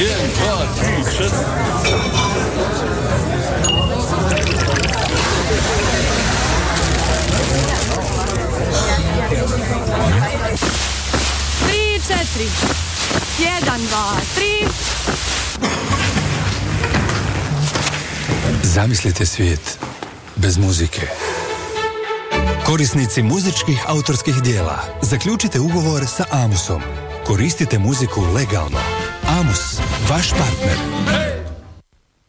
Tri, četiri. 1, 2, 3. Zamislite svijet bez muzike. Korisnici muzičkih autorskih dijela, zaključite ugovor sa Amusom. Koristite muziku legalno. Amus, vaš partner.